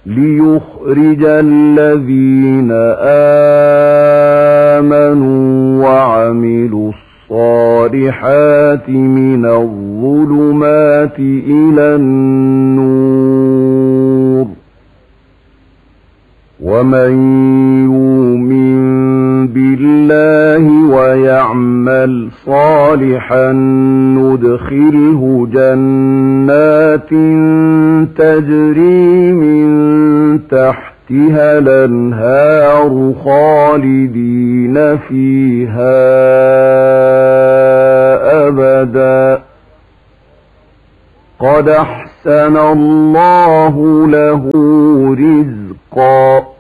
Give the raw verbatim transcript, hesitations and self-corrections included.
ليخرج الذين آمنوا وعملوا الصالحات من الظلمات إلى النور. ومن يؤمن بالله ويعمل صالحا ندخله جنات تجري من تحتها الأنهار خالدين فيها أبدا. قد أحسن الله له رزقا.